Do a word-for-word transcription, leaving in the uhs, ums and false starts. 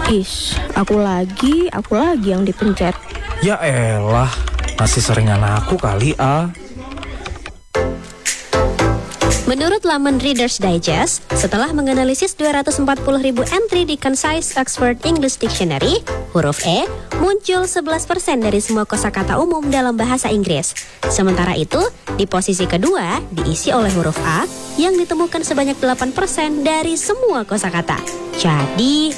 Is, aku lagi, aku lagi yang dipencet. Ya elah, masih seringan aku kali, A. Menurut laman Reader's Digest, setelah menganalisis dua ratus empat puluh ribu entry di Concise Oxford English Dictionary, huruf E muncul sebelas persen dari semua kosakata umum dalam bahasa Inggris. Sementara itu, di posisi kedua diisi oleh huruf A yang ditemukan sebanyak delapan persen dari semua kosakata. Jadi,